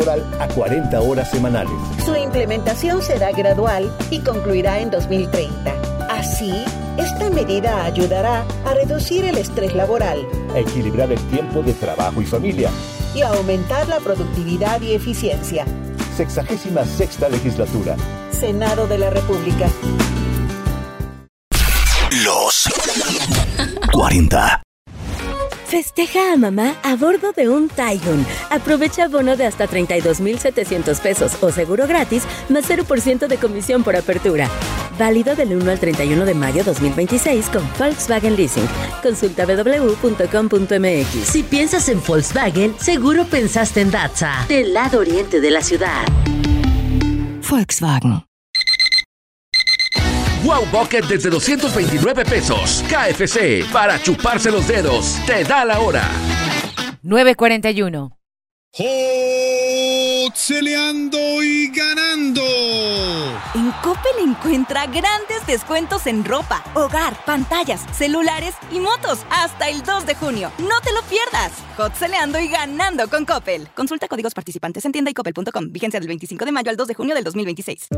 laboral a 40 horas semanales. Su implementación será gradual y concluirá en 2030. Así, esta medida ayudará a reducir el estrés laboral, A equilibrar el tiempo de trabajo y familia. y a aumentar la productividad y eficiencia. 66ª legislatura. Senado de la República. Los 40. Festeja a mamá a bordo de un Taigun. Aprovecha bono de hasta 32,700 pesos o seguro gratis, más 0% de comisión por apertura. Válido del 1 al 31 de mayo 2026 con Volkswagen Leasing. Consulta www.com.mx. Si piensas en Volkswagen, seguro pensaste en Datza, del lado oriente de la ciudad. Volkswagen. Wow Bucket desde 229 pesos. KFC, para chuparse los dedos. Te da la hora. 9:41. Celeando y ganando. En Coppel encuentra grandes descuentos en ropa, hogar, pantallas, celulares y motos hasta el 2 de junio. No te lo pierdas. Celeando y ganando con Coppel. Consulta códigos participantes en tienda y coppel.com. Vigencia del 25 de mayo al 2 de junio del 2026.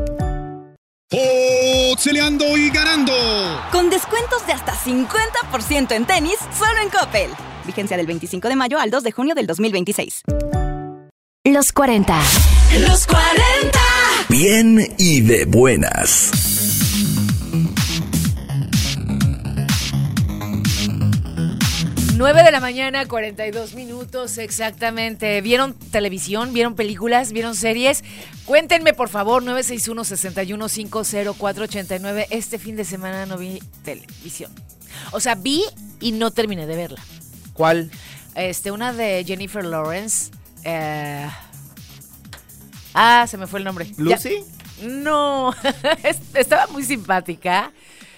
Celeando y ganando. Con descuentos de hasta 50% en tenis, solo en Coppel. Vigencia del 25 de mayo al 2 de junio del 2026. Los 40. Los 40. Bien y de buenas. Nueve de la mañana, 42 minutos exactamente. ¿Vieron televisión? ¿Vieron películas? ¿Vieron series? Cuéntenme, por favor, 961-6150-489. Este fin de semana no vi televisión. O sea, vi y no terminé de verla. ¿Cuál? Una de Jennifer Lawrence. Se me fue el nombre. ¿Lucy? No, estaba muy simpática.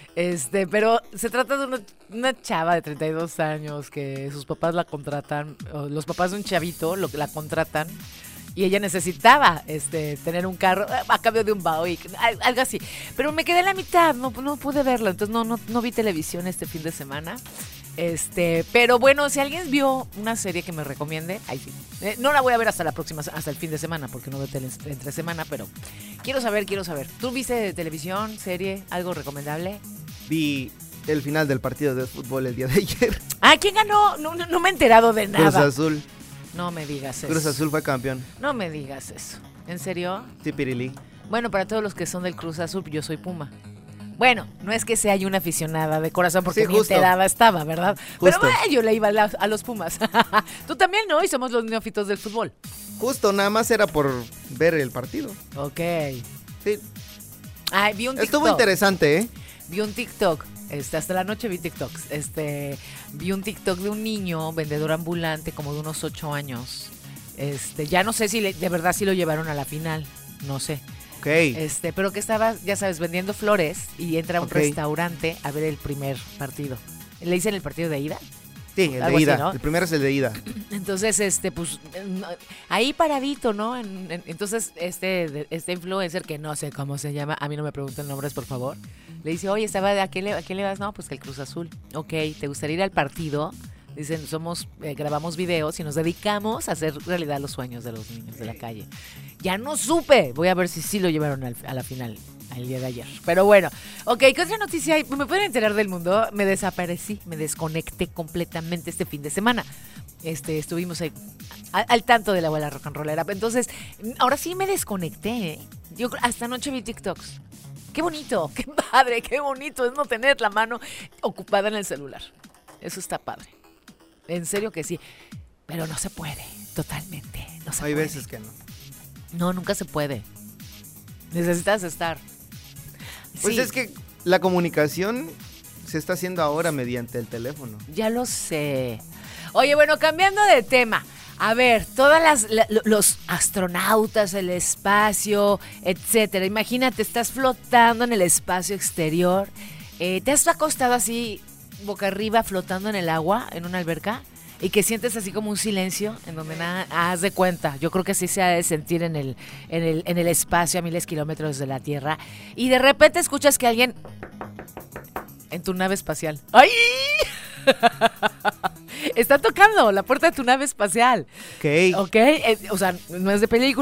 Pero se trata de una chava de 32 años que sus papás la contratan, o los papás de un chavito la contratan, y ella necesitaba tener un carro a cambio de un Bowie, algo así. Pero me quedé en la mitad, no pude verla, entonces no vi televisión este fin de semana. Pero bueno, si alguien vio una serie que me recomiende, ahí sí. No la voy a ver hasta el fin de semana, porque no veo tele entre semana, pero quiero saber. ¿Tú viste televisión, serie, algo recomendable? Vi el final del partido de fútbol el día de ayer. ¿Quién ganó? No me he enterado de nada. Cruz Azul. No me digas eso. Cruz Azul fue campeón. No me digas eso. ¿En serio? Sí, Pirili. Bueno, para todos los que son del Cruz Azul, yo soy Puma. Bueno, no es que sea yo una aficionada de corazón, porque sí, ni enterada estaba, ¿verdad? Justo. Pero yo le iba a los Pumas. Tú también, ¿no? Y somos los neófitos del fútbol. Justo, nada más era por ver el partido. Ok. Sí. Vi un TikTok. Estuvo interesante, ¿eh? Vi un TikTok. Hasta la noche vi TikToks. Vi un TikTok de un niño vendedor ambulante como de unos 8 años. Ya no sé si de verdad sí lo llevaron a la final. No sé. Ok. Pero que estaba, ya sabes, vendiendo flores y entra a un restaurante a ver el primer partido. ¿Le dicen el partido de ida? Sí, el de ida. Así, ¿no? El primero es el de ida. Entonces, pues, ahí paradito, ¿no? Entonces, este influencer, que no sé cómo se llama, a mí no me pregunten nombres, por favor, le dice, oye, ¿a quién le vas? No, pues que el Cruz Azul. Ok, ¿te gustaría ir al partido? Dicen, grabamos videos y nos dedicamos a hacer realidad los sueños de los niños de la calle. Ya no supe. Voy a ver si sí lo llevaron a la final el día de ayer. Pero bueno, ok, ¿qué otra noticia hay? ¿Me pueden enterar del mundo? Me desaparecí, me desconecté completamente este fin de semana. Estuvimos ahí al tanto de la abuela rock and rollera. Entonces, ahora sí me desconecté, ¿eh? Yo hasta anoche vi TikToks. Qué bonito, qué padre, qué bonito es no tener la mano ocupada en el celular. Eso está padre. En serio que sí. Pero no se puede, totalmente. No se puede. Hay veces que no. No, nunca se puede. Necesitas estar. Pues sí. Es que la comunicación se está haciendo ahora mediante el teléfono. Ya lo sé. Oye, bueno, cambiando de tema. A ver, los astronautas, el espacio, etcétera. Imagínate, estás flotando en el espacio exterior. ¿Te has acostado así boca arriba flotando en el agua, en una alberca? Y que sientes así como un silencio en donde nada, haz de cuenta. Yo creo que así se ha de sentir en el espacio a miles de kilómetros de la Tierra. Y de repente escuchas que alguien en tu nave espacial. ¡Ay! Está tocando la puerta de tu nave espacial. Ok. Ok, o sea, no es de película.